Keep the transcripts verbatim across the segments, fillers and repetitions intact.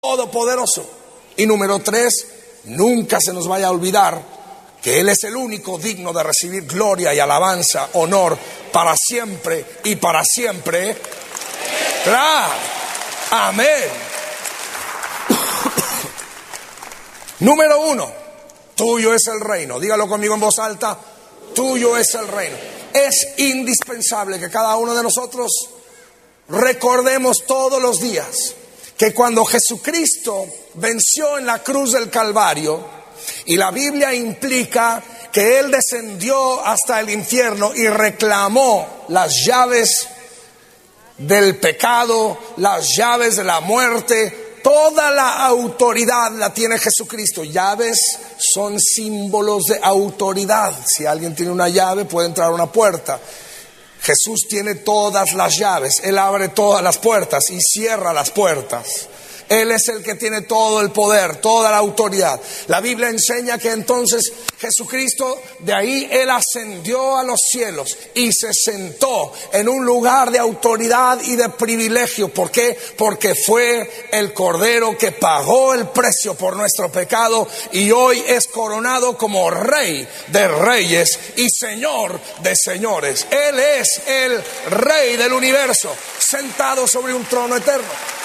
todopoderoso. Y número tres, nunca se nos vaya a olvidar que Él es el único digno de recibir gloria y alabanza, honor para siempre y para siempre. ¡Claro! Amén. Número uno, tuyo es el reino. Dígalo conmigo en voz alta. Tuyo es el reino. Es indispensable que cada uno de nosotros recordemos todos los días que cuando Jesucristo venció en la cruz del Calvario, y la Biblia implica que Él descendió hasta el infierno y reclamó las llaves del pecado, las llaves de la muerte, toda la autoridad la tiene Jesucristo. Llaves son símbolos de autoridad. Si alguien tiene una llave, puede entrar a una puerta. Jesús tiene todas las llaves. Él abre todas las puertas y cierra las puertas. Él es el que tiene todo el poder, toda la autoridad. La Biblia enseña que entonces Jesucristo, de ahí Él ascendió a los cielos y se sentó en un lugar de autoridad y de privilegio. ¿Por qué? Porque fue el Cordero que pagó el precio por nuestro pecado y hoy es coronado como Rey de Reyes y Señor de Señores. Él es el Rey del universo, sentado sobre un trono eterno.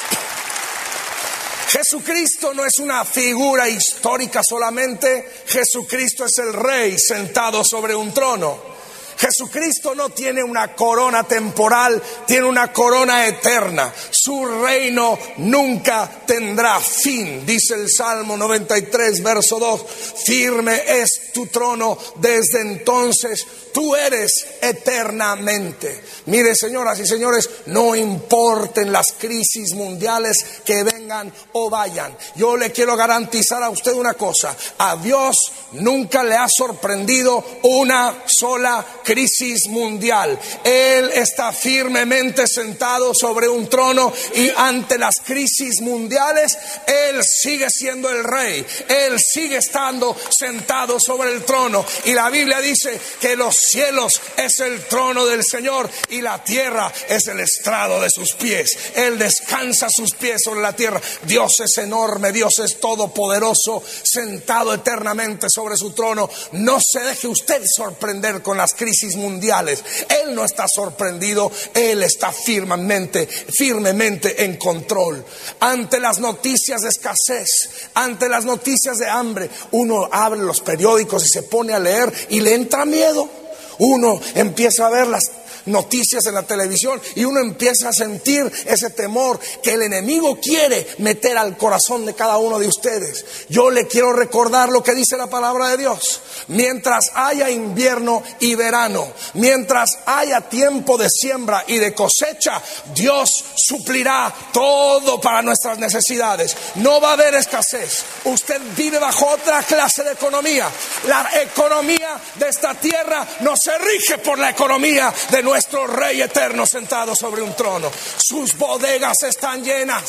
Jesucristo no es una figura histórica solamente. Jesucristo es el Rey sentado sobre un trono. Jesucristo no tiene una corona temporal, tiene una corona eterna. Su reino nunca tendrá fin. Dice el Salmo noventa y tres, verso dos: firme es tu trono desde entonces, tú eres eternamente. Mire, señoras y señores, no importen las crisis mundiales que vengan o vayan, yo le quiero garantizar a usted una cosa: a Dios nunca le ha sorprendido una sola crisis mundial. Él está firmemente sentado sobre un trono y ante las crisis mundiales Él sigue siendo el Rey. Él sigue estando sentado sobre el trono. Y la Biblia dice que los cielos es el trono del Señor y la tierra es el estrado de sus pies. Él descansa sus pies sobre la tierra. Dios es enorme, Dios es todopoderoso, sentado eternamente sobre su trono. No se deje usted sorprender con las crisis mundiales. Él no está sorprendido. Él está firmemente, firmemente en control. Ante las noticias de escasez, ante las noticias de hambre, uno abre los periódicos y se pone a leer y le entra miedo. Uno empieza a ver las noticias en la televisión y uno empieza a sentir ese temor que el enemigo quiere meter al corazón de cada uno de ustedes. Yo le quiero recordar lo que dice la palabra de Dios: mientras haya invierno y verano, mientras haya tiempo de siembra y de cosecha, Dios suplirá todo para nuestras necesidades. No va a haber escasez. Usted vive bajo otra clase de economía. La economía de esta tierra no se rige por la economía de nuestra Nuestro Rey eterno sentado sobre un trono. Sus bodegas están llenas.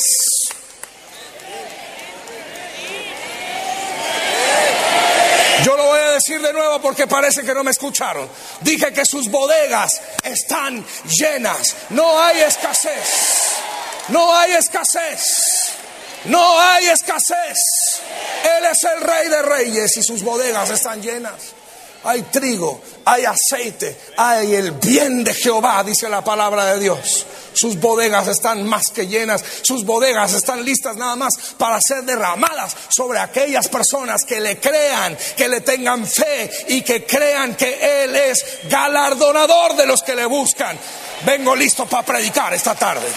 Yo lo voy a decir de nuevo porque parece que no me escucharon. Dije que sus bodegas están llenas. No hay escasez. No hay escasez. No hay escasez. Él es el Rey de Reyes y sus bodegas están llenas. Hay trigo, hay aceite, hay el bien de Jehová, dice la palabra de Dios. Sus bodegas están más que llenas. Sus bodegas están listas nada más para ser derramadas sobre aquellas personas que le crean, que le tengan fe y que crean que Él es galardonador de los que le buscan. Vengo listo para predicar esta tarde.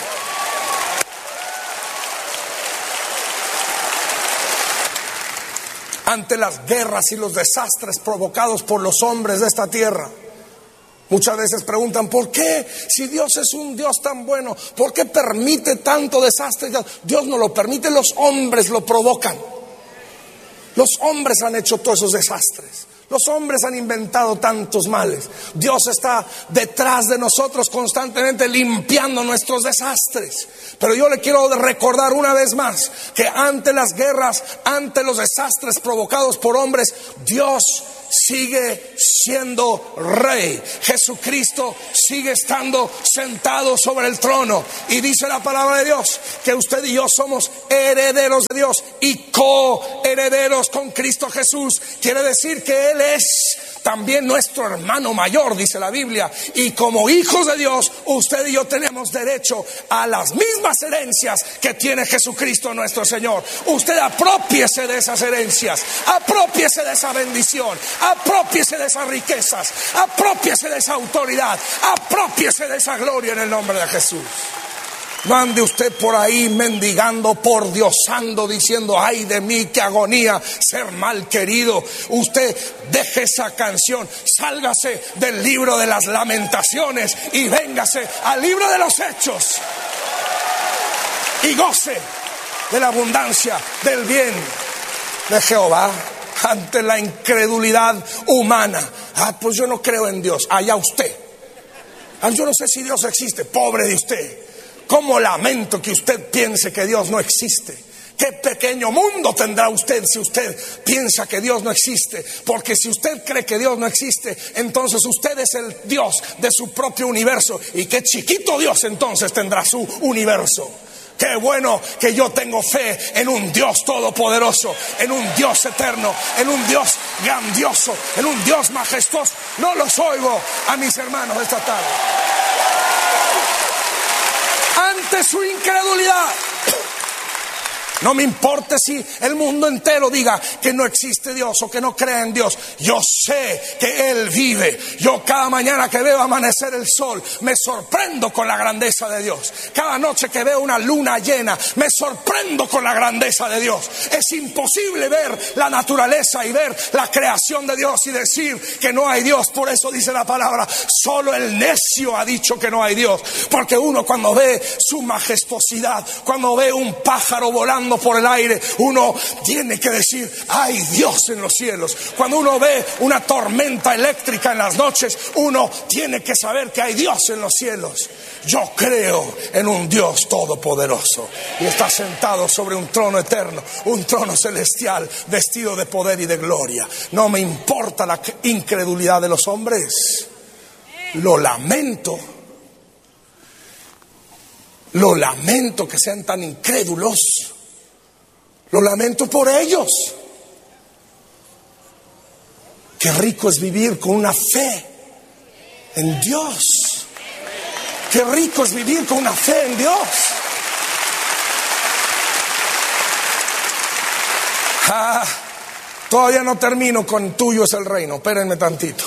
Ante las guerras y los desastres provocados por los hombres de esta tierra, muchas veces preguntan: ¿por qué? Si Dios es un Dios tan bueno, ¿por qué permite tanto desastre? Dios no lo permite, los hombres lo provocan. Los hombres han hecho todos esos desastres. Los hombres han inventado tantos males. Dios está detrás de nosotros constantemente limpiando nuestros desastres. Pero yo le quiero recordar una vez más que ante las guerras, ante los desastres provocados por hombres, Dios sigue siendo rey. Jesucristo sigue estando sentado sobre el trono. Y dice la palabra de Dios que usted y yo somos herederos de Dios y coherederos con Cristo Jesús. Quiere decir que Él es también nuestro hermano mayor, dice la Biblia. Y como hijos de Dios, usted y yo tenemos derecho a las mismas herencias que tiene Jesucristo nuestro Señor. Usted aprópiese de esas herencias, aprópiese de esa bendición, aprópiese de esas riquezas, aprópiese de esa autoridad, aprópiese de esa gloria en el nombre de Jesús. No ande usted por ahí mendigando, pordiosando, diciendo: ay de mí, qué agonía ser mal querido. Usted deje esa canción, sálgase del libro de las lamentaciones y véngase al libro de los hechos y goce de la abundancia del bien de Jehová. Ante la incredulidad humana: ah, pues yo no creo en Dios. Allá usted. Ah, yo no sé si Dios existe. Pobre de usted. Cómo lamento que usted piense que Dios no existe. Qué pequeño mundo tendrá usted si usted piensa que Dios no existe. Porque si usted cree que Dios no existe, entonces usted es el Dios de su propio universo. Y qué chiquito Dios entonces tendrá su universo. Qué bueno que yo tengo fe en un Dios todopoderoso, en un Dios eterno, en un Dios grandioso, en un Dios majestuoso. No los oigo a mis hermanos esta tarde. Ante su incredulidad, no me importa si el mundo entero diga que no existe Dios o que no cree en Dios. Yo sé que Él vive. Yo cada mañana que veo amanecer el sol me sorprendo con la grandeza de Dios. Cada noche que veo una luna llena me sorprendo con la grandeza de Dios. Es imposible ver la naturaleza y ver la creación de Dios y decir que no hay Dios. Por eso dice la palabra: solo el necio ha dicho que no hay Dios. Porque uno cuando ve su majestuosidad, cuando ve un pájaro volando por el aire, uno tiene que decir: hay Dios en los cielos. Cuando uno ve una tormenta eléctrica en las noches, uno tiene que saber que hay Dios en los cielos. Yo creo en un Dios todopoderoso y está sentado sobre un trono eterno, un trono celestial, vestido de poder y de gloria. No me importa la incredulidad de los hombres. Lo lamento. Lo lamento que sean tan incrédulos. Lo lamento por ellos. Qué rico es vivir con una fe en Dios. Qué rico es vivir con una fe en Dios. Ah, todavía no termino con tuyo es el reino. Espérenme tantito.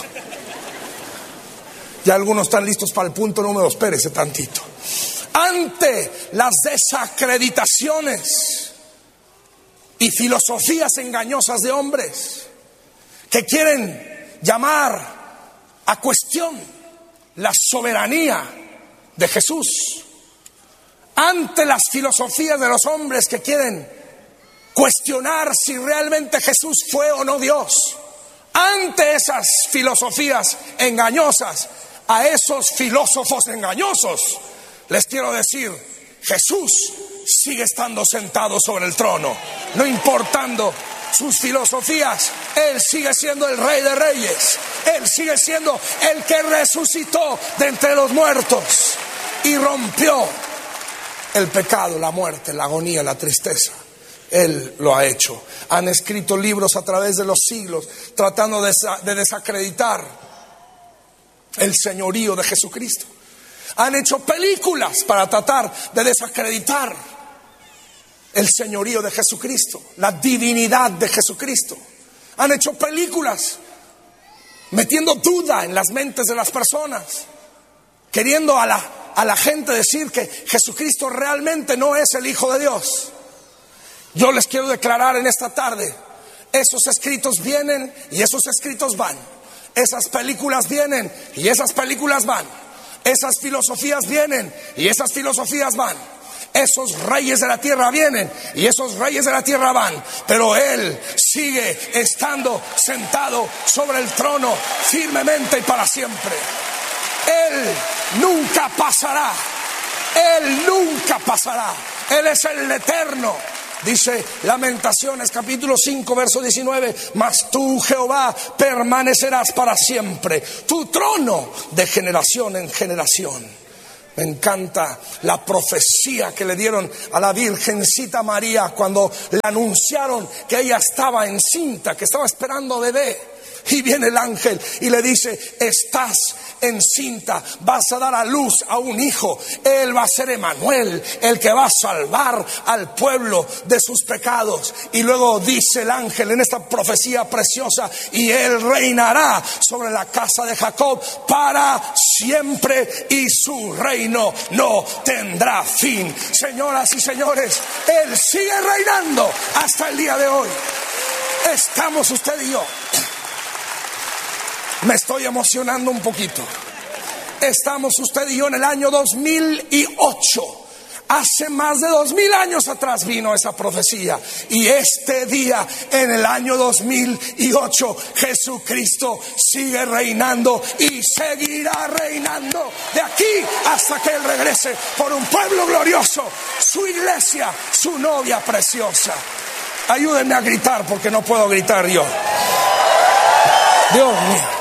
Ya algunos están listos para el punto número dos. Espérense tantito. Ante las desacreditaciones y filosofías engañosas de hombres que quieren llamar a cuestión la soberanía de Jesús, ante las filosofías de los hombres que quieren cuestionar si realmente Jesús fue o no Dios, ante esas filosofías engañosas, a esos filósofos engañosos les quiero decir: Jesús sigue estando sentado sobre el trono. No importando sus filosofías, Él sigue siendo el Rey de Reyes. Él sigue siendo el que resucitó de entre los muertos y rompió el pecado, la muerte, la agonía, la tristeza. Él lo ha hecho. Han escrito libros a través de los siglos tratando de desacreditar el señorío de Jesucristo. Han hecho películas para tratar de desacreditar el señorío de Jesucristo, la divinidad de Jesucristo. Han hecho películas metiendo duda en las mentes de las personas, queriendo a la, a la gente decir que Jesucristo realmente no es el Hijo de Dios. Yo les quiero declarar en esta tarde: esos escritos vienen y esos escritos van. Esas películas vienen y esas películas van. Esas filosofías vienen y esas filosofías van. Esos reyes de la tierra vienen y esos reyes de la tierra van. Pero Él sigue estando sentado sobre el trono firmemente y para siempre. Él nunca pasará. Él nunca pasará. Él es el eterno. Dice Lamentaciones capítulo cinco verso diecinueve: mas tú, Jehová, permanecerás para siempre, tu trono de generación en generación. Me encanta la profecía que le dieron a la Virgencita María cuando le anunciaron que ella estaba encinta, que estaba esperando bebé. Y viene el ángel y le dice: estás encinta, vas a dar a luz a un hijo. Él va a ser Emanuel, el que va a salvar al pueblo de sus pecados. Y luego dice el ángel en esta profecía preciosa: y él reinará sobre la casa de Jacob para siempre, y su reino no tendrá fin. Señoras y señores, él sigue reinando hasta el día de hoy. Estamos usted y yo. Me estoy emocionando un poquito. Estamos usted y yo en el año dos mil ocho. Hace más de dos mil años atrás vino esa profecía. Y este día, en el año dos mil ocho, Jesucristo sigue reinando y seguirá reinando de aquí hasta que Él regrese por un pueblo glorioso, su iglesia, su novia preciosa. Ayúdenme a gritar porque no puedo gritar yo. Dios mío.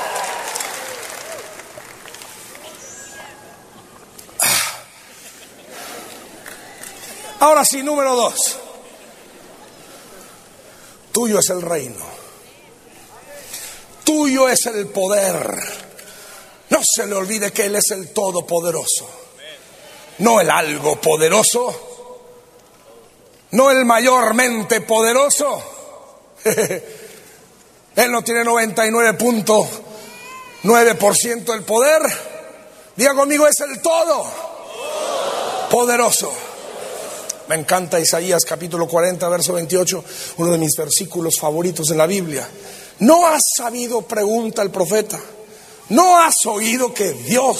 Ahora sí, número dos. Tuyo es el reino. Tuyo es el poder. No se le olvide que Él es el todopoderoso. No el algo poderoso. No el mayormente poderoso. Él no tiene noventa y nueve punto nueve por ciento del poder. Diga conmigo: es el todo poderoso. Me encanta Isaías capítulo cuarenta verso veintiocho, uno de mis versículos favoritos en la Biblia. ¿No has sabido, pregunta el profeta, no has oído que Dios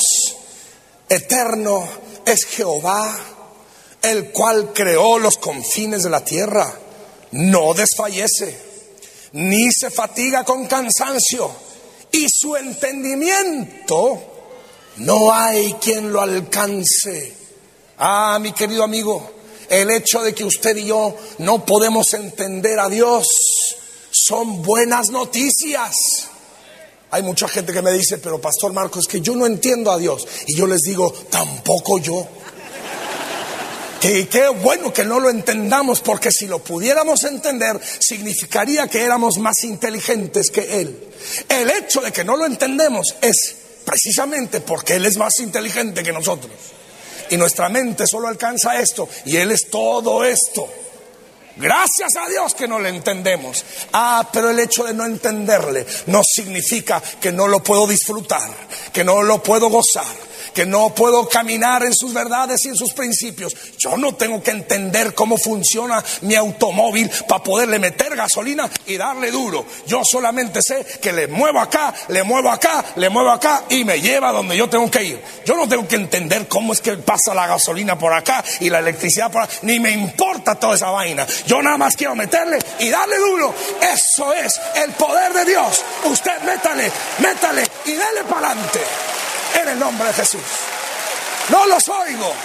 eterno es Jehová, el cual creó los confines de la tierra? No desfallece, ni se fatiga con cansancio, y su entendimiento no hay quien lo alcance. Ah, mi querido amigo, el hecho de que usted y yo no podemos entender a Dios son buenas noticias. Hay mucha gente que me dice: pero Pastor Marcos, es que yo no entiendo a Dios. Y yo les digo: tampoco yo. Que qué bueno que no lo entendamos, porque si lo pudiéramos entender significaría que éramos más inteligentes que Él. El hecho de que no lo entendemos es precisamente porque Él es más inteligente que nosotros. Y nuestra mente solo alcanza esto, y Él es todo esto. Gracias a Dios que no le entendemos. Ah, pero el hecho de no entenderle no significa que no lo puedo disfrutar, que no lo puedo gozar, que no puedo caminar en sus verdades y en sus principios. Yo no tengo que entender cómo funciona mi automóvil para poderle meter gasolina y darle duro. Yo solamente sé que le muevo acá, le muevo acá, le muevo acá y me lleva donde yo tengo que ir. Yo no tengo que entender cómo es que pasa la gasolina por acá y la electricidad por acá, ni me importa toda esa vaina. Yo nada más quiero meterle y darle duro. Eso es el poder de Dios. Usted métale, métale y dele para adelante. En el nombre de Jesús. No los oigo.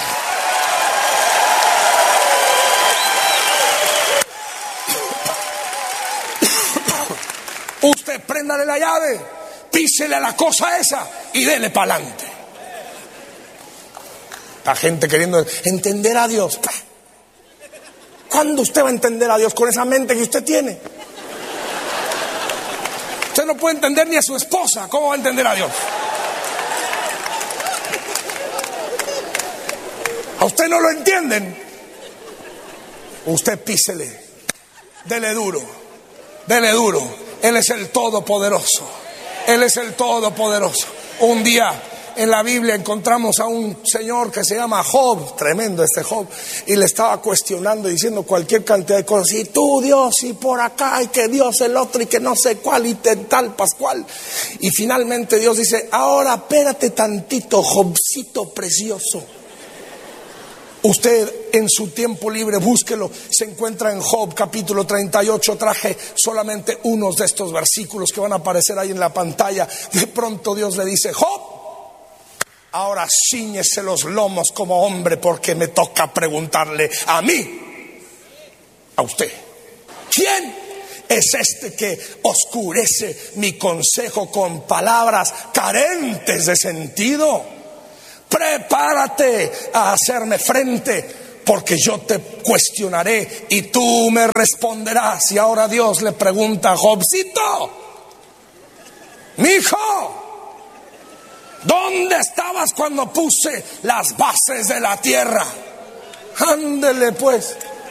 Usted préndale la llave, písele a la cosa esa y dele para adelante. La gente queriendo entender a Dios. ¿Cuándo usted va a entender a Dios con esa mente que usted tiene? Usted no puede entender ni a su esposa. ¿Cómo va a entender a Dios? ¿A usted no lo entienden? Usted písele, dele duro, dele duro. Él es el todopoderoso. Él es el todopoderoso. Un día en la Biblia encontramos a un señor que se llama Job, tremendo este Job, y le estaba cuestionando, diciendo cualquier cantidad de cosas. Y tú, Dios, y por acá, y que Dios el otro, y que no sé cuál, y tal pascual. Y finalmente Dios dice: ahora espérate tantito, Jobcito precioso. Usted en su tiempo libre búsquelo, se encuentra en Job capítulo treinta y ocho. Traje solamente unos de estos versículos que van a aparecer ahí en la pantalla. De pronto Dios le dice: Job, ahora ciñese los lomos como hombre, porque me toca preguntarle a mí. a usted. ¿Quién es este que oscurece mi consejo con palabras carentes de sentido? Prepárate a hacerme frente, porque yo te cuestionaré y tú me responderás. Y ahora Dios le pregunta a Jobcito: mi hijo, ¿dónde estabas cuando puse las bases de la tierra? Ándele pues,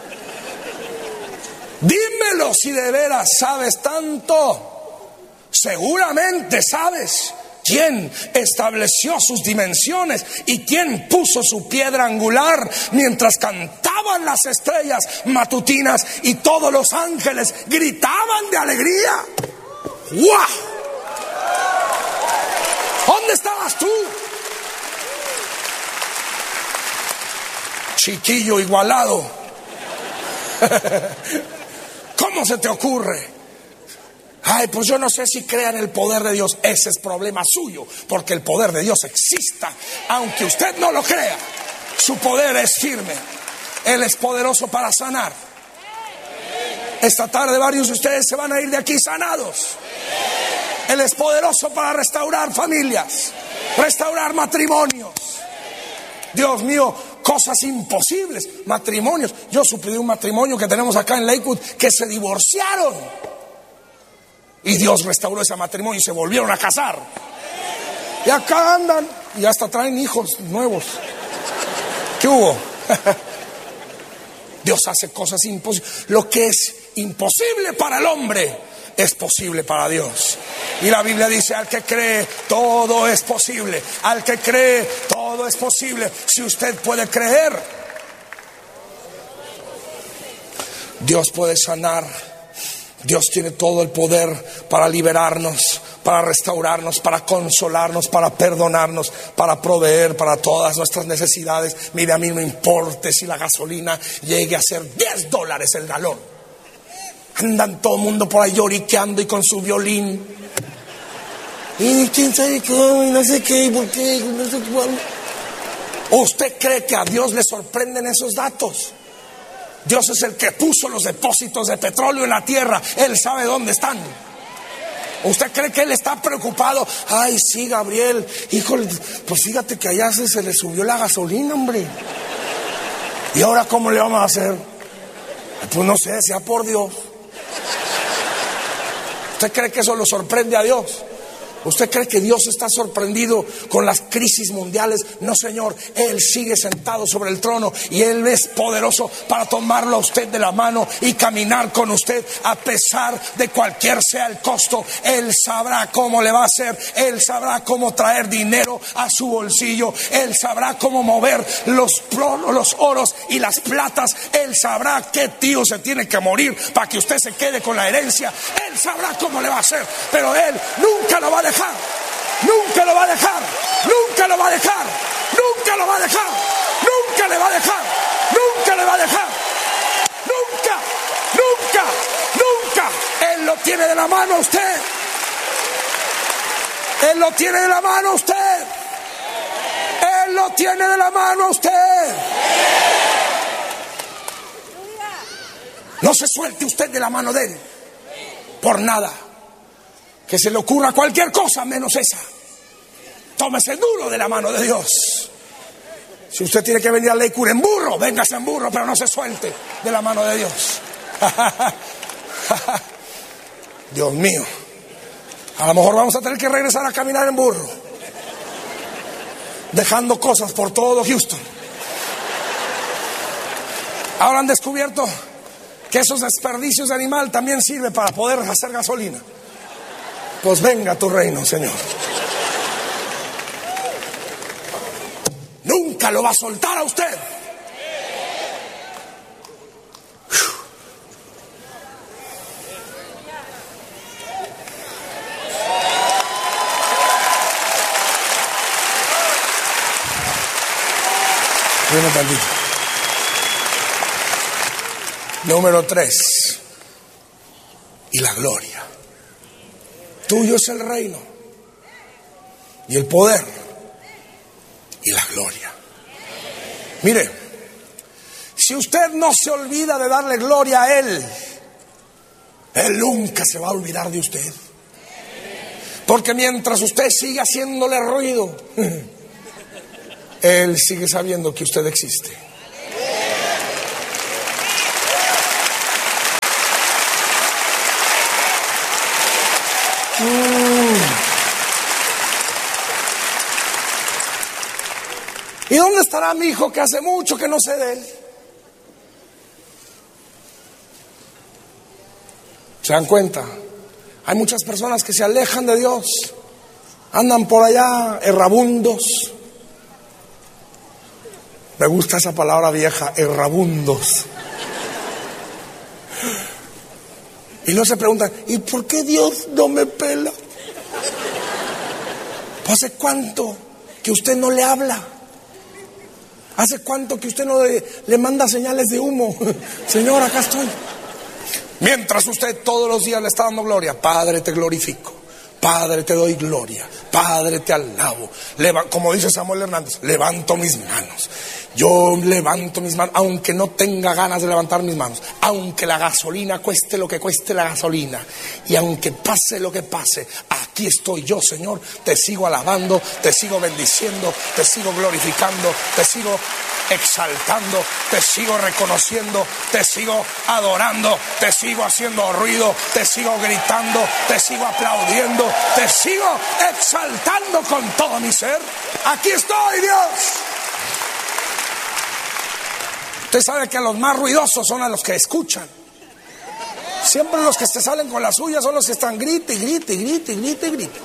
dímelo si de veras sabes tanto. Seguramente sabes quién estableció sus dimensiones y quién puso su piedra angular mientras cantaban las estrellas matutinas y todos los ángeles gritaban de alegría. ¡Guau! ¿Dónde estabas tú? Chiquillo igualado. ¿Cómo se te ocurre? Ay, pues yo no sé si crean el poder de Dios. Ese es problema suyo, porque el poder de Dios exista, aunque usted no lo crea. Su poder es firme. Él es poderoso para sanar. Esta tarde varios de ustedes se van a ir de aquí sanados. Él es poderoso para restaurar familias, restaurar matrimonios. Dios mío, cosas imposibles, matrimonios. Yo supe de un matrimonio que tenemos acá en Lakewood que se divorciaron y Dios restauró ese matrimonio y se volvieron a casar. Y acá andan y hasta traen hijos nuevos. ¿Qué hubo? Dios hace cosas imposibles. Lo que es imposible para el hombre es posible para Dios. Y la Biblia dice: al que cree, todo es posible. Al que cree, todo es posible. Si usted puede creer, Dios puede sanar. Dios tiene todo el poder para liberarnos, para restaurarnos, para consolarnos, para perdonarnos, para proveer para todas nuestras necesidades. Mire, a mí no importa si la gasolina llegue a ser diez dólares el galón. Andan todo el mundo por ahí lloriqueando y con su violín. Y quién sabe cómo, y no sé qué, y por qué, no sé cuándo. ¿Usted cree que a Dios le sorprenden esos datos? Dios es el que puso los depósitos de petróleo en la tierra. Él sabe dónde están. ¿Usted cree que Él está preocupado? Ay, sí, Gabriel, híjole, pues fíjate que allá se, se le subió la gasolina, hombre. ¿Y ahora cómo le vamos a hacer? Pues no sé, sea por Dios. ¿Usted cree que eso lo sorprende a Dios? ¿Usted cree que Dios está sorprendido con las crisis mundiales? No, Señor, Él sigue sentado sobre el trono y Él es poderoso para tomarlo a usted de la mano y caminar con usted a pesar de cualquier sea el costo. Él sabrá cómo le va a hacer. Él sabrá cómo traer dinero a su bolsillo. Él sabrá cómo mover los, los oros y las platas. Él sabrá qué tío se tiene que morir para que usted se quede con la herencia. Él sabrá cómo le va a hacer, pero Él nunca lo va a dejar. Nunca lo va a dejar, nunca lo va a dejar, nunca lo va a dejar, nunca le va a dejar, nunca le va a dejar, nunca, nunca, nunca. Él lo tiene de la mano a usted. Él lo tiene de la mano a usted. Él lo tiene de la mano a usted. No se suelte usted de la mano de Él por nada. Que se le ocurra cualquier cosa menos esa. Tómese duro de la mano de Dios. Si usted tiene que venir a Lakewood en burro, véngase en burro, pero no se suelte de la mano de Dios. Dios mío, a lo mejor vamos a tener que regresar a caminar en burro, dejando cosas por todo Houston. Ahora han descubierto que esos desperdicios de animal también sirven para poder hacer gasolina. Pues venga a tu reino, Señor. Nunca lo va a soltar a usted. Bueno, tantito. Número tres. Y la gloria. Tuyo es el reino y el poder y la gloria. Mire, Si usted no se olvida de darle gloria a Él, Él nunca se va a olvidar de usted. Porque mientras usted siga haciéndole ruido, Él sigue sabiendo que usted existe. Mm. ¿Y dónde estará mi hijo que hace mucho que no sé de él? ¿Se dan cuenta? Hay muchas personas que se alejan de Dios, andan por allá errabundos. Me gusta esa palabra vieja, errabundos. Y luego se preguntan, ¿y por qué Dios no me pela? Pues ¿hace cuánto que usted no le habla? ¿Hace cuánto que usted no le, le manda señales de humo? Señor, acá estoy. Mientras usted todos los días le está dando gloria, Padre, te glorifico, Padre, te doy gloria, Padre, te alabo. Leva, como dice Samuel Hernández, levanto mis manos. Yo levanto mis manos, aunque no tenga ganas de levantar mis manos, aunque la gasolina cueste lo que cueste la gasolina, y aunque pase lo que pase, aquí estoy yo, Señor. Te sigo alabando, te sigo bendiciendo, te sigo glorificando, te sigo exaltando, te sigo reconociendo, te sigo adorando, te sigo haciendo ruido, te sigo gritando, te sigo aplaudiendo, te sigo exaltando con todo mi ser. Aquí estoy, Dios. Usted sabe que los más ruidosos son a los que escuchan. Siempre los que se salen con la suya son los que están grite y grite y grite y grite y grite.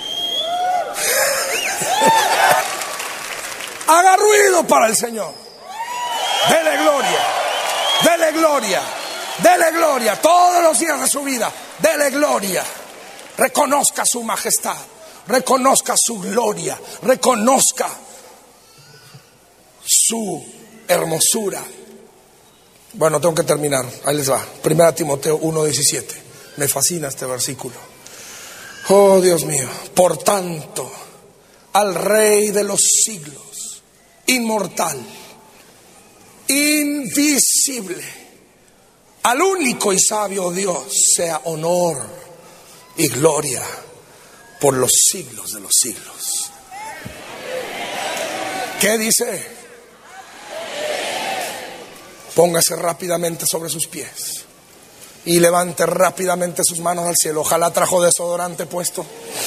Haga ruido para el Señor. Dele gloria, dele gloria, dele gloria todos los días de su vida. Dele gloria. Reconozca su majestad, reconozca su gloria, reconozca su hermosura. Bueno, tengo que terminar. Ahí les va. Primera Timoteo uno diecisiete. Me fascina este versículo. Oh, Dios mío. Por tanto, al Rey de los siglos, inmortal, invisible, al único y sabio Dios, sea honor y gloria por los siglos de los siglos. ¿Qué dice? Póngase rápidamente sobre sus pies y levante rápidamente sus manos al cielo. Ojalá trajo desodorante puesto.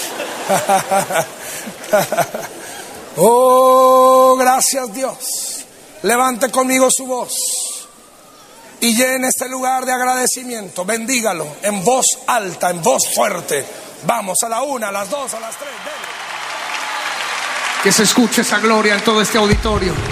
Oh, gracias Dios. Levante conmigo su voz y llene este lugar de agradecimiento. Bendígalo en voz alta, en voz fuerte. Vamos, a la una, a las dos, a las tres. Dele. Que se escuche esa gloria en todo este auditorio.